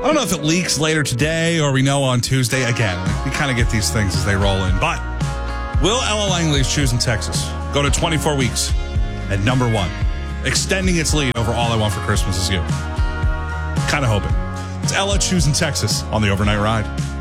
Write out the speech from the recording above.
I don't know if it leaks later today or we know on Tuesday. Again, we kind of get these things as they roll in. But will Ella Langley's Choosing Texas go to 24 weeks at number 1, extending its lead over All I Want for Christmas Is You? Kind of hoping. It's Ella Choosing Texas on the Overnight Ride.